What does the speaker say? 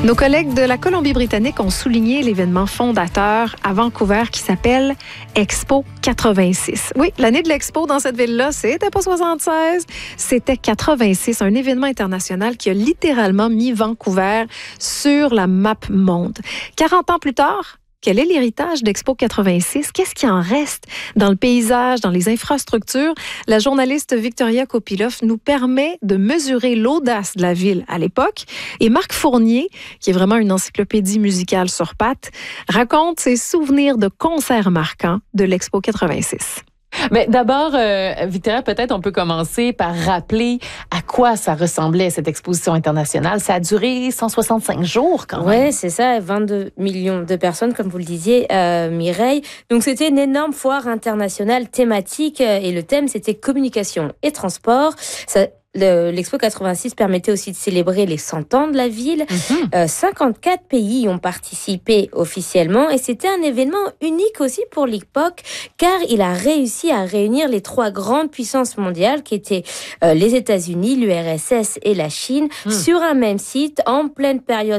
Nos collègues de la Colombie-Britannique ont souligné l'événement fondateur à Vancouver qui s'appelle Expo 86. Oui, l'année de l'Expo dans cette ville-là, c'était pas 76, c'était 86, un événement international qui a littéralement mis Vancouver sur la map monde. 40 ans plus tard, quel est l'héritage d'Expo 86? Qu'est-ce qui en reste dans le paysage, dans les infrastructures? La journaliste Victoria Kopilov nous permet de mesurer l'audace de la ville à l'époque. Et Marc Fournier, qui est vraiment une encyclopédie musicale sur pattes, raconte ses souvenirs de concerts marquants de l'Expo 86. Mais d'abord, Victoria, peut-être on peut commencer par rappeler à quoi ça ressemblait, cette exposition internationale. Ça a duré 165 jours quand même. Oui, c'est ça, 22 millions de personnes, comme vous le disiez, Mireille. Donc c'était une énorme foire internationale thématique et le thème, c'était communication et transport. L'Expo 86 permettait aussi de célébrer les 100 ans de la ville. 54 pays y ont participé officiellement et c'était un événement unique aussi pour l'époque car il a réussi à réunir les trois grandes puissances mondiales qui étaient les États-Unis, l'URSS et la Chine sur un même site en pleine période